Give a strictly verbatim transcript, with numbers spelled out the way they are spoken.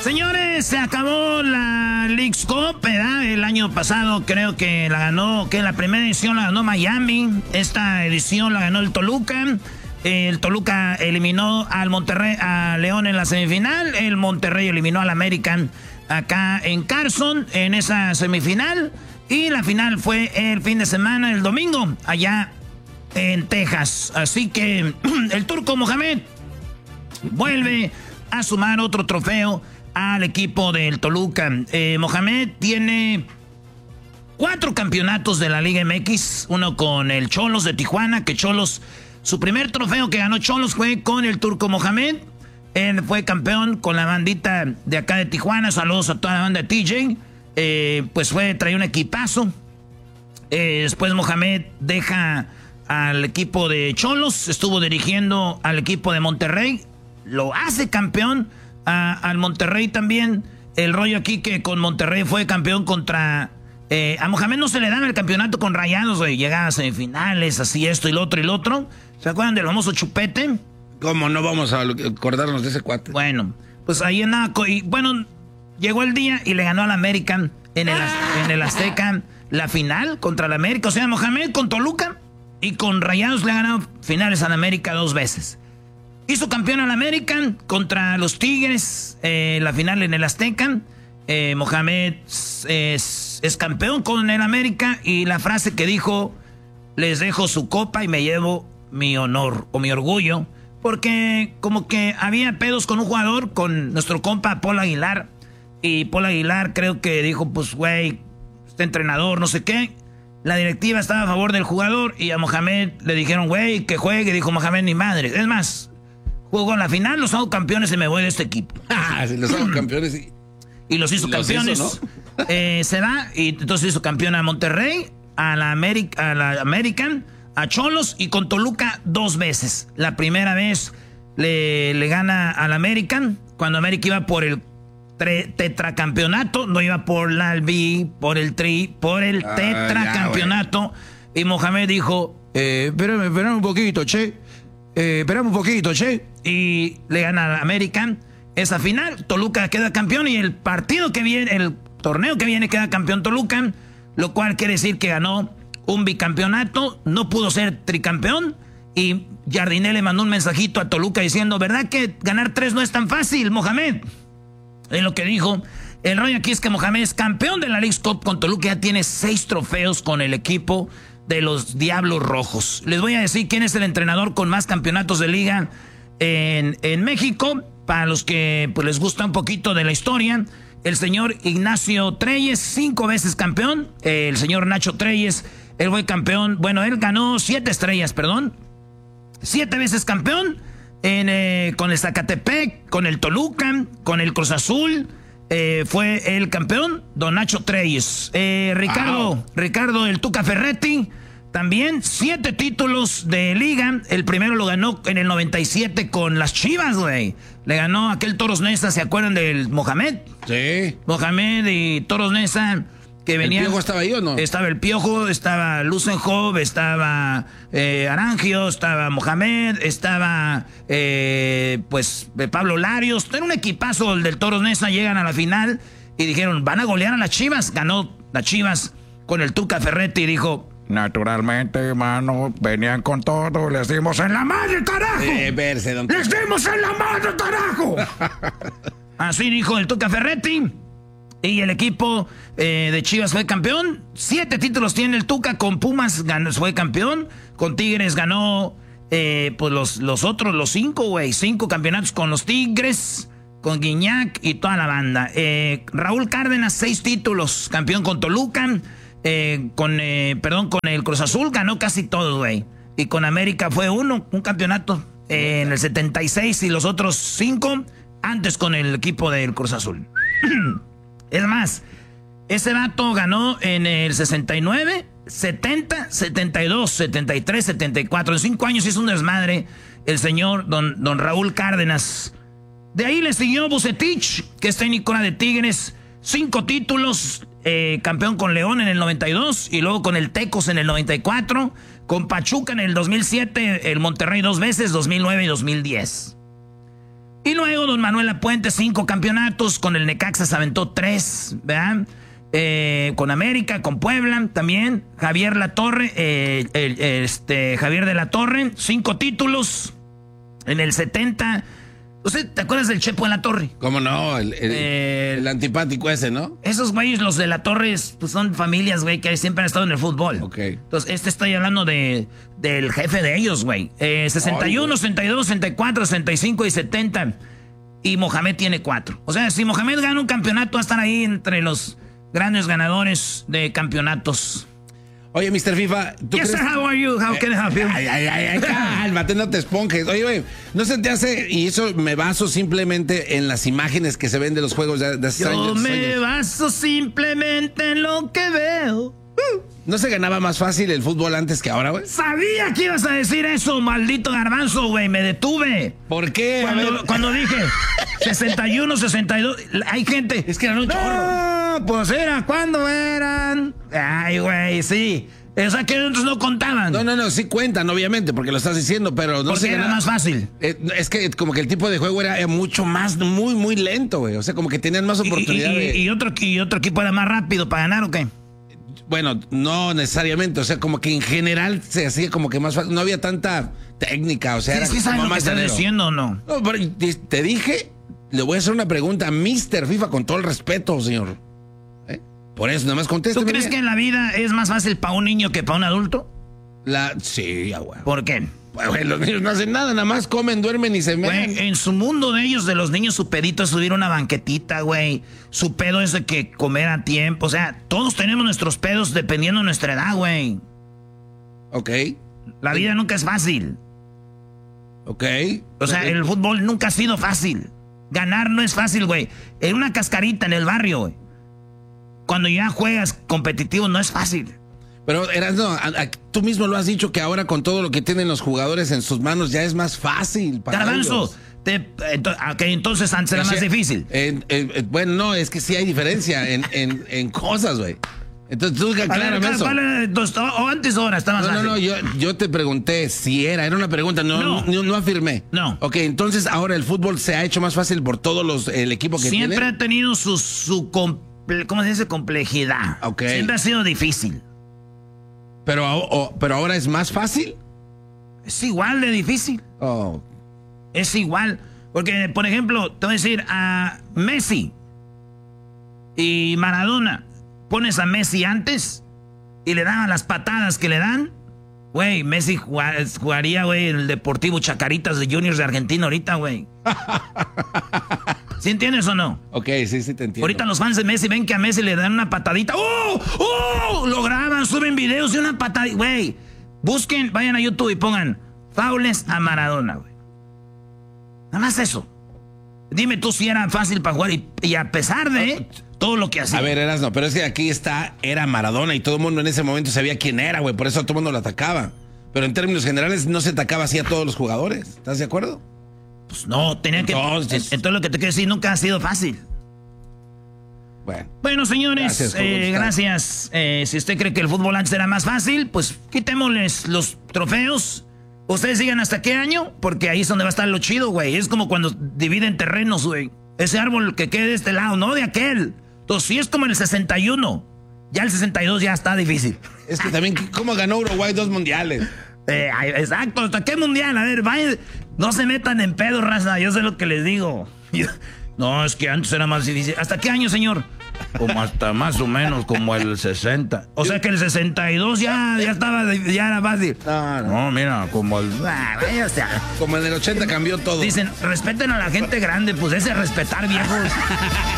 Señores, se acabó la Leagues Cup, ¿verdad? El año pasado creo que la ganó, que la primera edición la ganó Miami. Esta edición la ganó el Toluca. El Toluca eliminó al Monterrey, a León en la semifinal. El Monterrey eliminó al American acá en Carson en esa semifinal. Y la final fue el fin de semana, el domingo, allá en Texas. Así que el Turco Mohamed vuelve a sumar otro trofeo al equipo del Toluca. Eh, Mohamed tiene cuatro campeonatos de la Liga M X. Uno con el Xolos de Tijuana, que Xolos, su primer trofeo que ganó Xolos fue con el Turco Mohamed. Él fue campeón con la bandita de acá de Tijuana. Saludos a toda la banda de T J. Eh, pues fue, traía un equipazo. Eh, después Mohamed deja al equipo de Xolos. Estuvo dirigiendo al equipo de Monterrey. Lo hace campeón a, al Monterrey también. El rollo aquí que con Monterrey fue campeón contra... Eh, a Mohamed no se le daba el campeonato con Rayados, güey. Llegaba a semifinales, así esto y lo otro y lo otro. ¿Se acuerdan del famoso Chupete? ¿Cómo no vamos a acordarnos de ese cuate? Bueno, pues ahí andaba. Y bueno, llegó el día y le ganó al American en el, en el Azteca la final contra el América. O sea, Mohamed con Toluca y con Rayados le ha ganado finales al América dos veces. Hizo campeón al American contra los Tigres, eh, la final en el Azteca. Eh, Mohamed es, es campeón con el América y la frase que dijo: les dejo su copa y me llevo mi honor o mi orgullo, porque como que había pedos con un jugador, con nuestro compa Paul Aguilar, y Paul Aguilar creo que dijo, pues güey, este entrenador, no sé qué. La directiva estaba a favor del jugador y a Mohamed le dijeron, güey, que juegue. Dijo Mohamed, ni madre. Es más, jugó en la final, los hago campeones y me voy de este equipo. Ah, sí, los hago campeones y... Y los hizo los campeones. Hizo, ¿no? eh, se va y entonces hizo campeón a Monterrey, a la, América, a la American, a Xolos y con Toluca dos veces. La primera vez le, le gana al American, cuando América iba por el tre, tetracampeonato, no iba por la Albi, por el tri, por el ah, tetracampeonato. Ya, y Mohamed dijo, eh, espérame, espérame un poquito, che. Eh, esperamos un poquito, che. Y le gana al American esa final. Toluca queda campeón y el partido que viene, el torneo que viene queda campeón Toluca, lo cual quiere decir que ganó un bicampeonato, no pudo ser tricampeón. Y Jardiné le mandó un mensajito a Toluca diciendo, ¿verdad que ganar tres no es tan fácil, Mohamed? Es lo que dijo. El rollo aquí es que Mohamed es campeón de la Leagues Cup con Toluca, ya tiene seis trofeos con el equipo de los Diablos Rojos. Les voy a decir quién es el entrenador con más campeonatos de liga en, en México, para los que pues, les gusta un poquito de la historia. El señor Ignacio Treyes, cinco veces campeón. Eh, el señor Nacho Treyes, él fue campeón. Bueno, él ganó siete estrellas, perdón. Siete veces campeón en, eh, con el Zacatepec, con el Toluca, con el Cruz Azul. Eh, fue el campeón, don Nacho Treyes. Eh, Ricardo, wow. Ricardo el Tuca Ferretti, también siete títulos de liga. El primero lo ganó en el noventa y siete con las Chivas, güey. Le ganó aquel Toros Neza, ¿se acuerdan del Mohamed? Sí. Mohamed y Toros Neza, que venían... ¿El Piojo estaba ahí o no? Estaba el Piojo, estaba Lusenhoff, estaba eh, Arangio, estaba Mohamed, estaba eh, pues Pablo Larios. Era un equipazo el del Toros Neza. Llegan a la final y dijeron, van a golear a las Chivas. Ganó las Chivas con el Tuca Ferretti y dijo... Naturalmente, mano, venían con todo, les dimos en la madre, carajo. Eh, verse, don... ¡Les dimos en la madre, carajo! Así dijo el Tuca Ferretti. Y el equipo eh, de Chivas fue campeón. Siete títulos tiene el Tuca. Con Pumas ganó, fue campeón. Con Tigres ganó, eh, pues los, los otros, los cinco, güey. Cinco campeonatos con los Tigres, con Guiñac y toda la banda. Eh, Raúl Cárdenas, seis títulos. Campeón con Toluca. Eh, con, eh, perdón, con el Cruz Azul ganó casi todo, güey. Y con América fue uno, un campeonato eh, en el setenta y seis y los otros cinco antes con el equipo del Cruz Azul. Es más, ese vato ganó en el sesenta y nueve, setenta, setenta y dos, setenta y tres, setenta y cuatro. En cinco años hizo un desmadre el señor don, don Raúl Cárdenas. De ahí le siguió Bucetich, que es técnico de Tigres. Cinco títulos, eh, campeón con León en el noventa y dos y luego con el Tecos en el noventa y cuatro, con Pachuca en el dos mil siete, el Monterrey dos veces, dos mil nueve y dos mil diez. Y luego don Manuel Lapuente, cinco campeonatos, con el Necaxa se aventó tres, ¿verdad? Eh, con América, con Puebla también. Javier Latorre, eh, el, este, Javier de la Torre, cinco títulos en el setenta. ¿Usted te acuerdas del Chepo de la Torre? ¿Cómo no? El, el, eh, el antipático ese, ¿no? Esos güeyes, los de la Torre, pues son familias, güey, que siempre han estado en el fútbol. Ok. Entonces, este estoy hablando de del jefe de ellos, güey. Eh, sesenta y uno, Ay, sesenta y dos, sesenta y cuatro, sesenta y cinco y setenta. Y Mohamed tiene cuatro. O sea, si Mohamed gana un campeonato, va a estar ahí entre los grandes ganadores de campeonatos. Oye, mister FIFA, ¿tú yes, crees? sir, how are you? How can I help you? Ay, ay, ay, ay, cálmate, no te esponjes. Oye, güey, ¿no se te hace? Y eso me baso simplemente en las imágenes que se ven de los juegos de, de hace Yo años. Yo me años. baso simplemente en lo que veo. ¿No se ganaba más fácil el fútbol antes que ahora, güey? Sabía que ibas a decir eso, maldito garbanzo, güey. Me detuve. ¿Por qué? Cuando, cuando dije sesenta y uno, sesenta y dos, hay gente. Es que eran un chorro. No, pues era, ¿cuándo eran? Ay, güey, sí. O sea, que otros no contaban. No, no, no, sí cuentan, obviamente, porque lo estás diciendo, pero no porque se era ganaba. más fácil. Eh, es que como que el tipo de juego era mucho más, muy, muy lento, güey. O sea, como que tenían más oportunidad y, y, de... y, otro, ¿Y otro equipo era más rápido para ganar o qué? Bueno, no necesariamente, o sea, como que en general se hacía como que más fácil, no había tanta técnica, o sea, era ¿Sí sabes lo que estás diciendo o no? No, pero te dije, le voy a hacer una pregunta a mister FIFA con todo el respeto, señor. ¿Eh? Por eso, nada más contesta. ¿Tú crees que en la vida es más fácil para un niño que para un adulto? La... Sí, ya, güey. ¿Por qué? Güey, los niños no hacen nada, nada más comen, duermen y se meten. Güey, en su mundo de ellos, de los niños, su pedito es subir una banquetita, güey. Su pedo es de que comer a tiempo. O sea, todos tenemos nuestros pedos dependiendo de nuestra edad, güey. Ok. La vida nunca es fácil. Ok. O sea, okay. el fútbol nunca ha sido fácil. Ganar no es fácil, güey. En una cascarita en el barrio, güey. Cuando ya juegas competitivo no es fácil. Pero, Erasno, a, a, tú mismo lo has dicho que ahora con todo lo que tienen los jugadores en sus manos ya es más fácil para Garbanzo, ellos. Te, ento, okay, entonces antes era más difícil. En, en, en, bueno, no, es que sí hay diferencia en, en, en cosas, güey. Entonces tú aclárame eso. Entonces, o antes o ahora está más no, fácil. No, no, yo, yo te pregunté si era, era una pregunta, no, no. no, no afirmé. No. Ok, entonces ahora el fútbol se ha hecho más fácil por todos los, el equipo que tiene. Siempre ha tenido su, su comple, ¿cómo se dice? Complejidad. Okay. Siempre ha sido difícil. Pero, oh, pero ahora es más fácil. Es igual de difícil. Oh. Es igual. Porque, por ejemplo, te voy a decir, a Messi y Maradona, pones a Messi antes y le daban las patadas que le dan. Güey, Messi jugaría, güey, en el Deportivo Chacaritas de Juniors de Argentina ahorita, güey. ¿Sí entiendes o no? Ok, sí, sí te entiendo. Ahorita los fans de Messi ven que a Messi le dan una patadita. ¡Oh! ¡Oh! Lo graban, suben videos de una patadita. Güey, busquen, vayan a YouTube y pongan faules a Maradona, güey. Nada más eso. Dime tú si era fácil para jugar y, y a pesar de todo lo que hacía. A ver, Erasno, pero es que aquí está, era Maradona y todo el mundo en ese momento sabía quién era, güey. Por eso todo el mundo lo atacaba. Pero en términos generales no se atacaba así a todos los jugadores. ¿Estás de acuerdo? Pues no, tenía entonces, que... Entonces lo que te quiero decir, nunca ha sido fácil. Bueno, bueno señores, gracias. Eh, gracias. Eh, si usted cree que el fútbol antes era más fácil, pues quitémosles los trofeos. Ustedes sigan hasta qué año, porque ahí es donde va a estar lo chido, güey. Es como cuando dividen terrenos, güey. Ese árbol que quede de este lado, no de aquel. Entonces, si es como en el sesenta y uno, ya el sesenta y dos ya está difícil. Es que también, ¿cómo ganó Uruguay dos mundiales? Eh, exacto, ¿hasta qué mundial? A ver, vayan, no se metan en pedo, raza, yo sé lo que les digo. Yo, no, es que antes era más difícil. ¿Hasta qué año, señor? Como hasta más o menos como el sesenta. O sea que el sesenta y dos ya, ya estaba, ya era fácil. No, no. No, mira, como el... Ah, o sea, como en el ochenta cambió todo. Dicen, respeten a la gente grande, pues ese respetar, viejos.